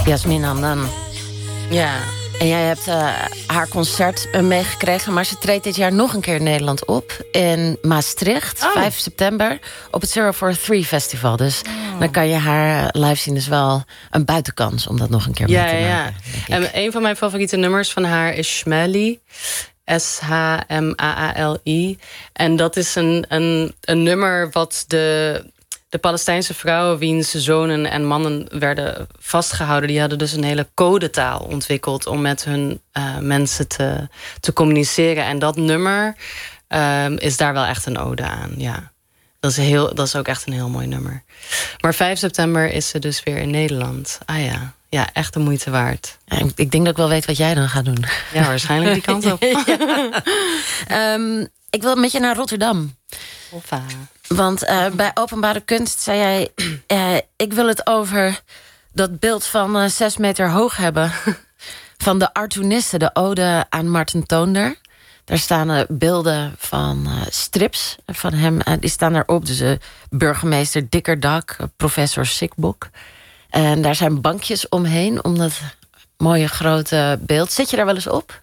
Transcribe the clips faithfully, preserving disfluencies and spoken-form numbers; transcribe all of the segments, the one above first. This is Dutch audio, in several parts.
Yasmin Hamdan. Ja. En jij hebt uh, haar concert uh, meegekregen, maar ze treedt dit jaar nog een keer in Nederland op. In Maastricht, oh. vijf september, op het Zero for Three Festival. Dus oh. dan kan je haar live zien. Dus wel een buitenkans om dat nog een keer ja, mee te ja, maken. Ja, en een van mijn favoriete nummers van haar is Shmeli. S H M A A L I. En dat is een, een, een nummer wat de... De Palestijnse vrouwen wiens zonen en mannen werden vastgehouden... die hadden dus een hele codetaal ontwikkeld... om met hun uh, mensen te, te communiceren. En dat nummer uh, is daar wel echt een ode aan, ja. Dat is, heel, dat is ook echt een heel mooi nummer. Maar vijf september is ze dus weer in Nederland. Ah ja, ja, echt de moeite waard. Ja, ik denk dat ik wel weet wat jij dan gaat doen. Ja, waarschijnlijk die kant op. ja. um, ik wil met je naar Rotterdam. Hoffa. Want uh, bij openbare kunst zei jij... Uh, ik wil het over dat beeld van uh, zes meter hoog hebben... van de Artoonisten, de ode aan Marten Toonder. Daar staan uh, beelden van uh, strips van hem. Uh, die staan daarop. Dus uh, burgemeester Dikkerdak, uh, professor Sikbok. En daar zijn bankjes omheen om dat mooie grote beeld. Zit je daar wel eens op?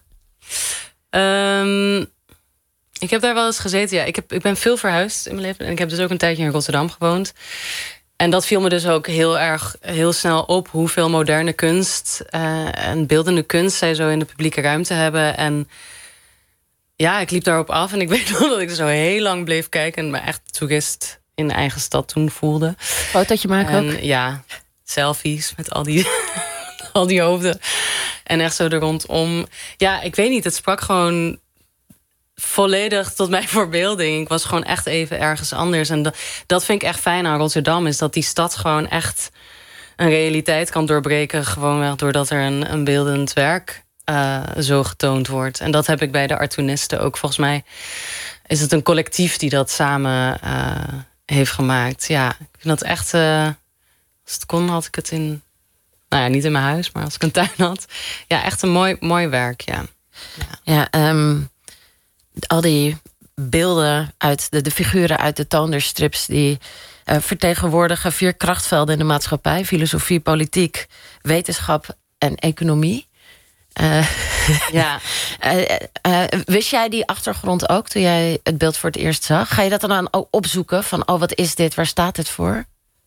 Um... Ik heb daar wel eens gezeten, ja. Ik, heb, ik ben veel verhuisd in mijn leven. En ik heb dus ook een tijdje in Rotterdam gewoond. En dat viel me dus ook heel erg heel snel op... hoeveel moderne kunst uh, en beeldende kunst... zij zo in de publieke ruimte hebben. En ja, ik liep daarop af. En ik weet nog dat ik zo heel lang bleef kijken... en me echt toerist in eigen stad toen voelde. Fotootje maken en, ook? Ja, selfies met al die, al die hoofden. En echt zo er rondom. Ja, ik weet niet, het sprak gewoon... volledig tot mijn verbeelding. Ik was gewoon echt even ergens anders. En dat, dat vind ik echt fijn aan Rotterdam... is dat die stad gewoon echt een realiteit kan doorbreken... gewoon doordat er een, een beeldend werk uh, zo getoond wordt. En dat heb ik bij de Artoonisten ook. Volgens mij is het een collectief die dat samen uh, heeft gemaakt. Ja, ik vind dat echt... Uh, als het kon had ik het in... Nou ja, niet in mijn huis, maar als ik een tuin had. Ja, echt een mooi, mooi werk, ja. Ja, ja um... al die beelden, uit de, de figuren uit de Toonderstrips... die uh, vertegenwoordigen vier krachtvelden in de maatschappij. Filosofie, politiek, wetenschap en economie. Uh, ja. uh, uh, wist jij die achtergrond ook toen jij het beeld voor het eerst zag? Ga je dat dan aan opzoeken? Van, oh, wat is dit? Waar staat dit voor?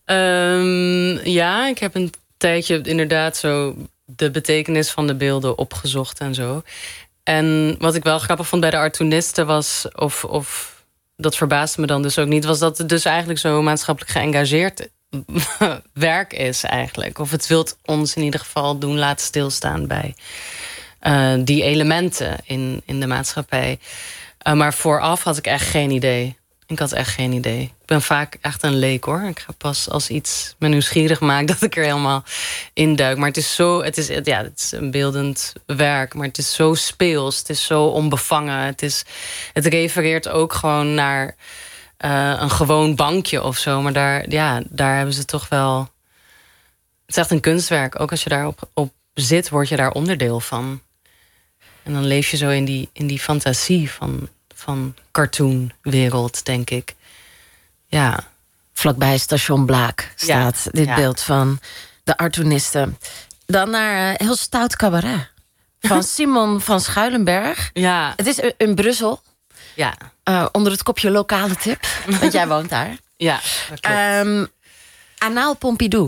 Um, ja, ik heb een tijdje inderdaad zo... de betekenis van de beelden opgezocht en zo... En wat ik wel grappig vond bij de Artoonisten was... Of, of dat verbaasde me dan dus ook niet... was dat het dus eigenlijk zo maatschappelijk geëngageerd werk is eigenlijk. Of het wilt ons in ieder geval doen laten stilstaan... bij uh, die elementen in, in de maatschappij. Uh, maar vooraf had ik echt geen idee. Ik had echt geen idee. Ik ben vaak echt een leek, hoor. Ik ga pas als iets me nieuwsgierig maakt... dat ik er helemaal induik. Maar het is zo... Het is, ja, het is een beeldend werk, maar het is zo speels. Het is zo onbevangen. Het, is, het refereert ook gewoon naar uh, een gewoon bankje of zo. Maar daar, ja, daar hebben ze toch wel... Het is echt een kunstwerk. Ook als je daarop op zit, word je daar onderdeel van. En dan leef je zo in die, in die fantasie van... van cartoonwereld, denk ik. Ja. Vlakbij Station Blaak staat ja, dit ja. beeld van de Artoonisten. Dan naar uh, heel stout cabaret. Van Simon van Schuilenberg. Ja. Het is in Brussel. Ja. Uh, onder het kopje lokale tip. Want jij woont daar. Ja, dat klopt. Um, Anaal Pompidou.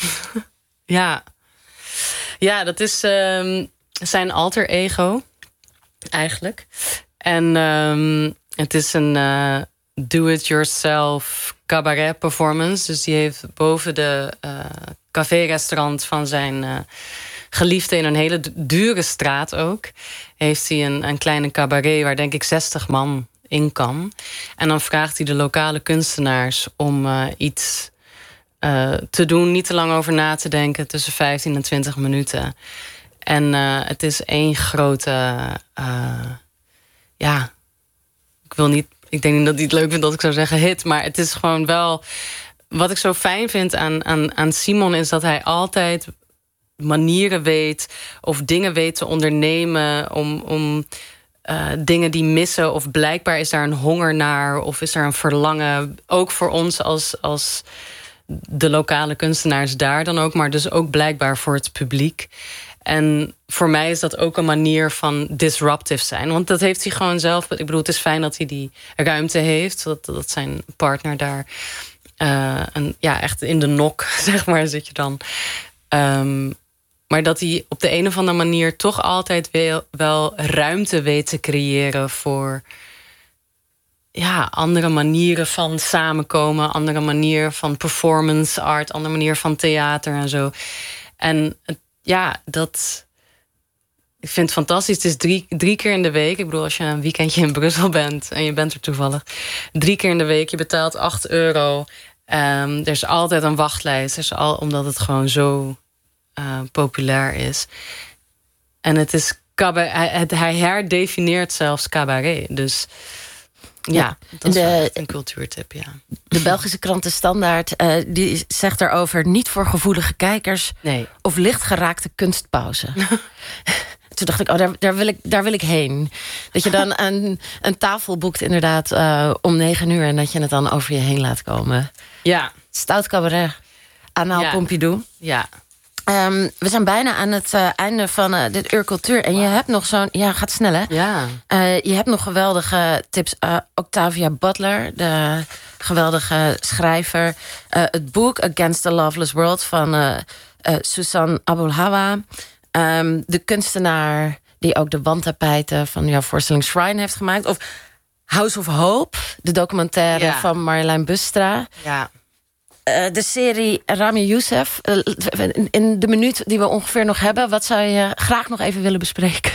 Ja. Ja, dat is um, zijn alter ego. Eigenlijk. En um, het is een uh, do-it-yourself cabaret performance. Dus die heeft boven de uh, café-restaurant van zijn uh, geliefde... in een hele dure straat ook... heeft hij een, een kleine cabaret waar denk ik zestig man in kan. En dan vraagt hij de lokale kunstenaars om uh, iets uh, te doen... niet te lang over na te denken, tussen vijftien en twintig minuten. En uh, het is één grote... Uh, ja, ik wil niet... Ik denk niet dat hij het leuk vindt dat ik zou zeggen hit... maar het is gewoon wel... Wat ik zo fijn vind aan, aan, aan Simon... is dat hij altijd manieren weet... of dingen weet te ondernemen... om, om uh, dingen die missen... of blijkbaar is daar een honger naar... of is er een verlangen... ook voor ons als, als de lokale kunstenaars daar dan ook, maar dus ook blijkbaar voor het publiek. En voor mij is dat ook een manier van disruptive zijn. Want dat heeft hij gewoon zelf. Ik bedoel, het is fijn dat hij die ruimte heeft. Dat, dat zijn partner daar. Uh, en ja, echt in de nok, zeg maar, zit je dan. Um, maar dat hij op de een of andere manier toch altijd wel, wel ruimte weet te creëren voor ja, andere manieren van samenkomen, andere manier van performance art, andere manier van theater en zo. En ja, dat. Ik vind het fantastisch. Het is drie, drie keer in de week. Ik bedoel, als je een weekendje in Brussel bent en je bent er toevallig. Drie keer in de week. Je betaalt acht euro. Um, er is altijd een wachtlijst. Er is al, omdat het gewoon zo uh, populair is. En het is cabaret. Hij, hij herdefinieert zelfs cabaret. Dus ja, ja dat de, is een cultuurtip, ja. De Belgische krant De Standaard uh, die zegt erover niet voor gevoelige kijkers nee. of lichtgeraakte kunstpauze. Toen dacht ik, oh, daar, daar, wil ik, daar wil ik heen. Dat je dan een, een tafel boekt inderdaad uh, om negen uur en dat je het dan over je heen laat komen. Ja. Stout cabaret. Anaal ja. Pompidou. Ja. Um, we zijn bijna aan het uh, einde van uh, dit Uur Cultuur. En je hebt nog zo'n... Ja, gaat snel, hè? Ja. Uh, je hebt nog geweldige tips. Uh, Octavia Butler, de geweldige schrijver. Uh, het boek Against the Loveless World van uh, uh, Susan Abulhawa. Um, de kunstenaar die ook de wandtapijten van jouw voorstelling Shrine heeft gemaakt. Of House of Hope, de documentaire ja. van Marjolein Bustra. Ja. Uh, de serie Rami Youssef. Uh, in de minuut die we ongeveer nog hebben, wat zou je graag nog even willen bespreken?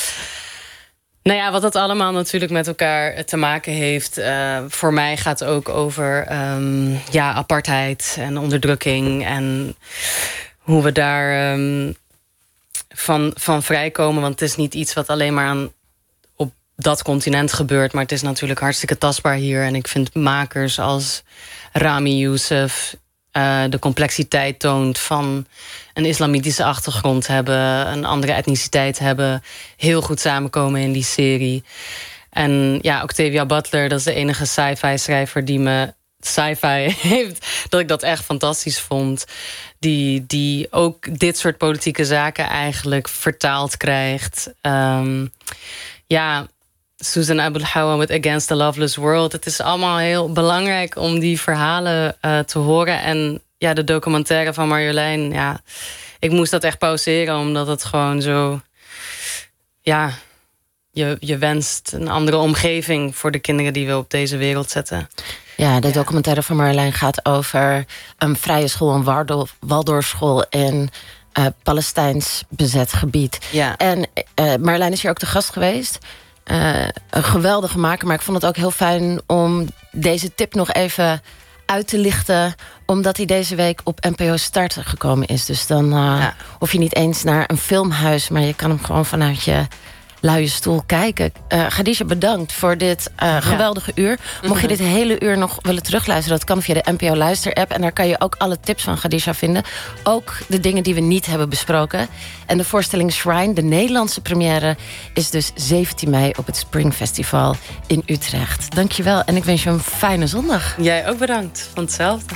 Nou ja, wat dat allemaal natuurlijk met elkaar te maken heeft. Uh, voor mij gaat het ook over um, ja, apartheid en onderdrukking. En hoe we daar um, van, van vrijkomen. Want het is niet iets wat alleen maar aan op dat continent gebeurt. Maar het is natuurlijk hartstikke tastbaar hier. En ik vind makers als Rami Youssef uh, de complexiteit toont van een islamitische achtergrond hebben, een andere etniciteit hebben, heel goed samenkomen in die serie. En ja, Octavia Butler, dat is de enige sci-fi schrijver die me sci-fi heeft, dat ik dat echt fantastisch vond. Die, die ook dit soort politieke zaken eigenlijk vertaald krijgt. Um, ja, Susan Abulhawa met Against the Loveless World. Het is allemaal heel belangrijk om die verhalen uh, te horen. En ja, de documentaire van Marjolein, ja, ik moest dat echt pauzeren, omdat het gewoon zo, ja, je, je wenst een andere omgeving voor de kinderen die we op deze wereld zetten. Ja, de documentaire van Marjolein gaat over een vrije school, een Waldorfschool in uh, Palestijns bezet gebied. Ja. En uh, Marjolein is hier ook te gast geweest. Uh, een geweldige maker, maar ik vond het ook heel fijn om deze tip nog even uit te lichten, omdat hij deze week op N P O Start gekomen is. Dus dan uh, ja. hoef je niet eens naar een filmhuis, maar je kan hem gewoon vanuit je luie stoel kijken. Uh, Khadija, bedankt voor dit uh, ja. geweldige uur. Mocht je dit hele uur nog willen terugluisteren, dat kan via de N P O Luister-app. En daar kan je ook alle tips van Khadija vinden. Ook de dingen die we niet hebben besproken. En de voorstelling Shrine, de Nederlandse première, is dus zeventien mei op het Spring Festival in Utrecht. Dankjewel en ik wens je een fijne zondag. Jij ook bedankt, van hetzelfde.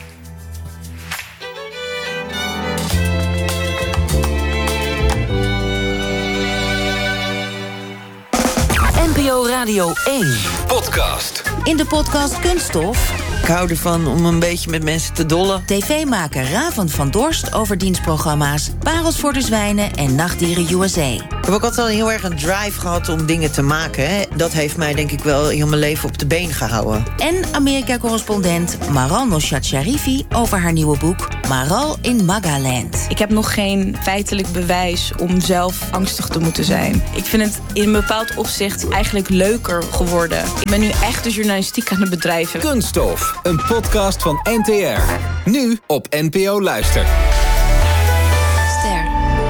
N P O Radio één. Podcast. In de podcast Kunststof. Ik hou ervan om een beetje met mensen te dollen. tv-maker Raven van Dorst over dienstprogramma's Parels voor de Zwijnen en Nachtdieren U S A. Ik heb ook altijd al heel erg een drive gehad om dingen te maken. Hè. Dat heeft mij denk ik wel heel mijn leven op de been gehouden. En Amerika-correspondent Maral Noshat Sharifi over haar nieuwe boek Maral in Magaland. Ik heb nog geen feitelijk bewijs om zelf angstig te moeten zijn. Ik vind het in een bepaald opzicht eigenlijk leuker geworden. Ik ben nu echt de journalistiek aan het bedrijven. Kunststof, een podcast van N T R. Nu op N P O Luister. Ster.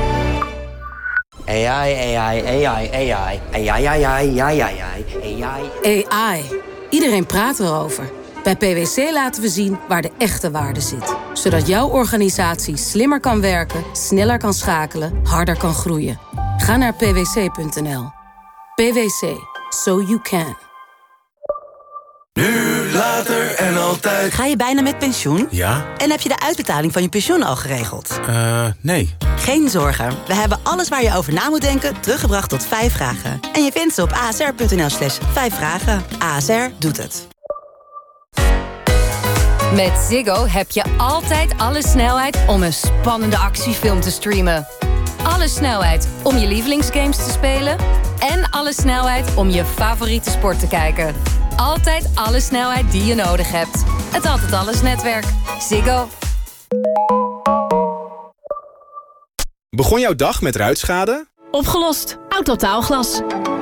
A I, A I, A I, A I, A I, A I, A I, A I, A I. A I. Iedereen praat erover. Bij P W C laten we zien waar de echte waarde zit. Zodat jouw organisatie slimmer kan werken, sneller kan schakelen, harder kan groeien. Ga naar p w c punt n l. P W C. So you can. Nu, later en altijd. Ga je bijna met pensioen? Ja. En heb je de uitbetaling van je pensioen al geregeld? Eh, uh, nee. Geen zorgen. We hebben alles waar je over na moet denken teruggebracht tot vijf vragen. En je vindt ze op asr.nl slash vijf vragen. A S R doet het. Met Ziggo heb je altijd alle snelheid om een spannende actiefilm te streamen. Alle snelheid om je lievelingsgames te spelen. En alle snelheid om je favoriete sport te kijken. Altijd alle snelheid die je nodig hebt. Het Altijd Alles netwerk. Ziggo. Begon jouw dag met ruitschade? Opgelost. Autotaalglas.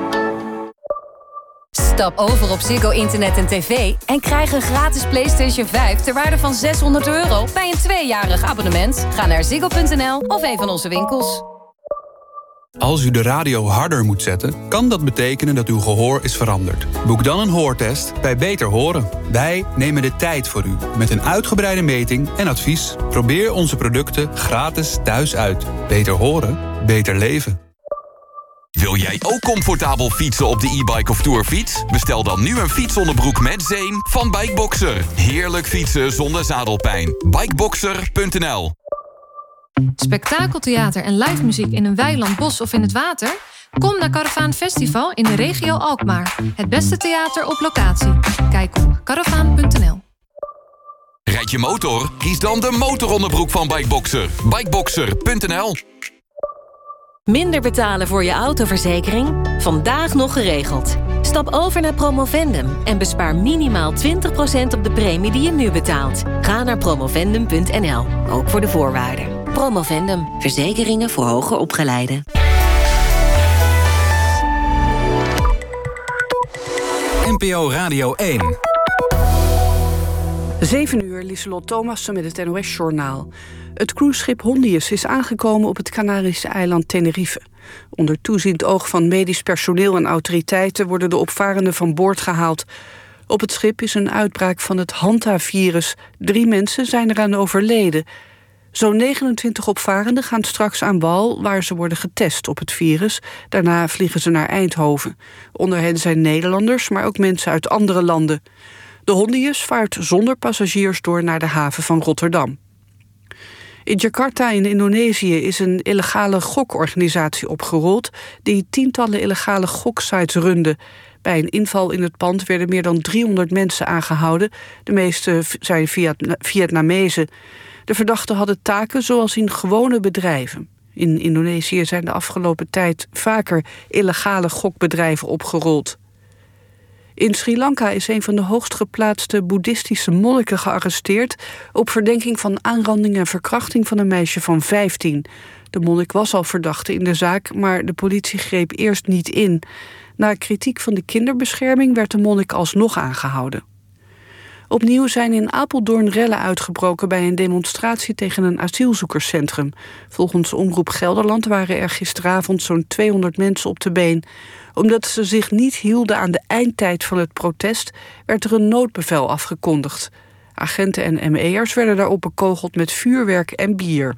Stap over op Ziggo Internet en tv en krijg een gratis PlayStation vijf ter waarde van zeshonderd euro bij een tweejarig abonnement. Ga naar ziggo punt n l of een van onze winkels. Als u de radio harder moet zetten, kan dat betekenen dat uw gehoor is veranderd. Boek dan een hoortest bij Beter Horen. Wij nemen de tijd voor u met een uitgebreide meting en advies. Probeer onze producten gratis thuis uit. Beter horen, beter leven. Wil jij ook comfortabel fietsen op de e-bike of tourfiets? Bestel dan nu een fietsonderbroek met zeem van Bikeboxer. Heerlijk fietsen zonder zadelpijn. Bikeboxer punt n l. Spektakeltheater en live muziek in een weiland, bos of in het water? Kom naar Karavaan Festival in de regio Alkmaar. Het beste theater op locatie. Kijk op karavaan punt n l. Rijd je motor? Kies dan de motoronderbroek van Bikeboxer. Bikeboxer punt n l. Minder betalen voor je autoverzekering? Vandaag nog geregeld. Stap over naar Promovendum en bespaar minimaal twintig procent op de premie die je nu betaalt. Ga naar promovendum punt n l, ook voor de voorwaarden. Promovendum, verzekeringen voor hoger opgeleiden. N P O Radio één. zeven uur, Lieselot Thomassen met het N O S-journaal. Het cruiseschip Hondius is aangekomen op het Canarische eiland Tenerife. Onder toeziend oog van medisch personeel en autoriteiten worden de opvarenden van boord gehaald. Op het schip is een uitbraak van het Hanta-virus. Drie mensen zijn eraan overleden. Zo'n negenentwintig opvarenden gaan straks aan wal, waar ze worden getest op het virus. Daarna vliegen ze naar Eindhoven. Onder hen zijn Nederlanders, maar ook mensen uit andere landen. De Hondius vaart zonder passagiers door naar de haven van Rotterdam. In Jakarta in Indonesië is een illegale gokorganisatie opgerold die tientallen illegale goksites runde. Bij een inval in het pand werden meer dan driehonderd mensen aangehouden. De meeste zijn Vietnamezen. De verdachten hadden taken zoals in gewone bedrijven. In Indonesië zijn de afgelopen tijd vaker illegale gokbedrijven opgerold. In Sri Lanka is een van de hoogst geplaatste boeddhistische monniken gearresteerd op verdenking van aanranding en verkrachting van een meisje van vijftien. De monnik was al verdachte in de zaak, maar de politie greep eerst niet in. Na kritiek van de kinderbescherming werd de monnik alsnog aangehouden. Opnieuw zijn in Apeldoorn rellen uitgebroken bij een demonstratie tegen een asielzoekerscentrum. Volgens Omroep Gelderland waren er gisteravond zo'n tweehonderd mensen op de been. Omdat ze zich niet hielden aan de eindtijd van het protest, werd er een noodbevel afgekondigd. Agenten en M E'ers werden daarop bekogeld met vuurwerk en bier.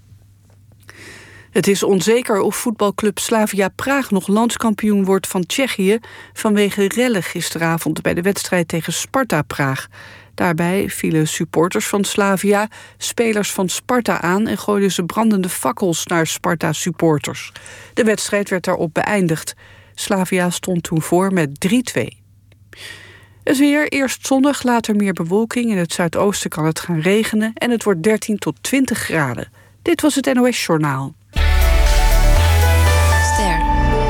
Het is onzeker of voetbalclub Slavia Praag nog landskampioen wordt van Tsjechië vanwege rellen gisteravond bij de wedstrijd tegen Sparta Praag. Daarbij vielen supporters van Slavia spelers van Sparta aan en gooiden ze brandende fakkels naar Sparta-supporters. De wedstrijd werd daarop beëindigd. Slavia stond toen voor met drie twee. Het weer, eerst zonnig, later meer bewolking. In het zuidoosten kan het gaan regenen en het wordt dertien tot twintig graden. Dit was het N O S-journaal. Ster.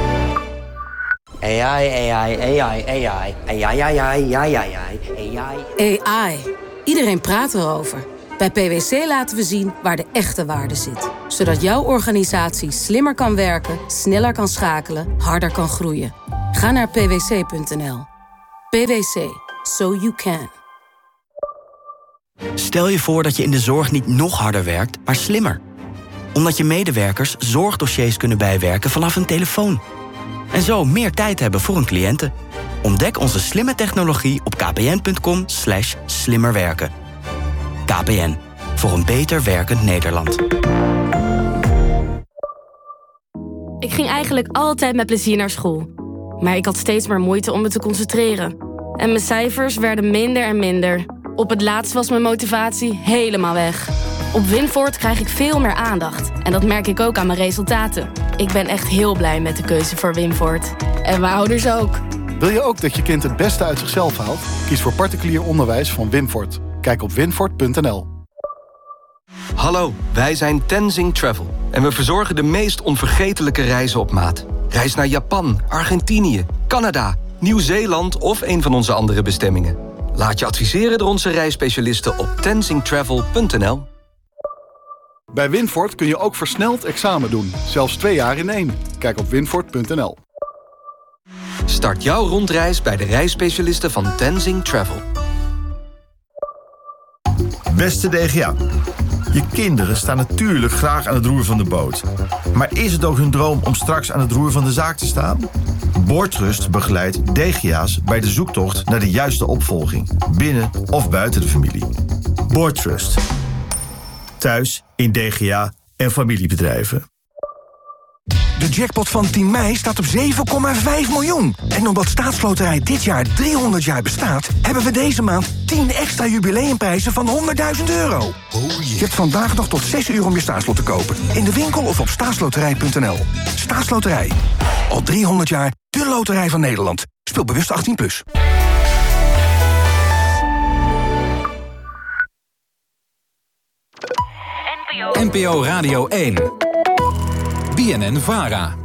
A I, A I, A I, A I, A I, A I, A I, A I, A I. A I. Iedereen praat erover. Bij P W C laten we zien waar de echte waarde zit. Zodat jouw organisatie slimmer kan werken, sneller kan schakelen, harder kan groeien. Ga naar p w c punt n l. P W C. So you can. Stel je voor dat je in de zorg niet nog harder werkt, maar slimmer. Omdat je medewerkers zorgdossiers kunnen bijwerken vanaf een telefoon. En zo meer tijd hebben voor hun cliënten. Ontdek onze slimme technologie op kpn punt com slash slimmerwerken. K P N, voor een beter werkend Nederland. Ik ging eigenlijk altijd met plezier naar school. Maar ik had steeds maar moeite om me te concentreren. En mijn cijfers werden minder en minder. Op het laatst was mijn motivatie helemaal weg. Op Winvoort krijg ik veel meer aandacht. En dat merk ik ook aan mijn resultaten. Ik ben echt heel blij met de keuze voor Winvoort. En mijn ouders ook. Wil je ook dat je kind het beste uit zichzelf haalt? Kies voor particulier onderwijs van Winvoort. Kijk op winvoort punt n l. Hallo, wij zijn Tenzing Travel. En we verzorgen de meest onvergetelijke reizen op maat. Reis naar Japan, Argentinië, Canada, Nieuw-Zeeland of een van onze andere bestemmingen. Laat je adviseren door onze reisspecialisten op tenzing travel punt n l. Bij Winvoort kun je ook versneld examen doen. Zelfs twee jaar in één. Kijk op winvoort punt n l. Start jouw rondreis bij de reisspecialisten van Tenzing Travel. Beste D G A, je kinderen staan natuurlijk graag aan het roer van de boot. Maar is het ook hun droom om straks aan het roer van de zaak te staan? Boordtrust begeleidt D G A's bij de zoektocht naar de juiste opvolging, binnen of buiten de familie. Boordtrust. Thuis, in D G A en familiebedrijven. De jackpot van tien mei staat op zeven komma vijf miljoen. En omdat Staatsloterij dit jaar driehonderd jaar bestaat, hebben we deze maand tien extra jubileumprijzen van honderdduizend euro. Oh yeah. Je hebt vandaag nog tot zes uur om je staatslot te kopen. In de winkel of op staatsloterij punt n l. Staatsloterij. Al driehonderd jaar de loterij van Nederland. Speel bewust achttien plus. N P O Radio één. B N N VARA.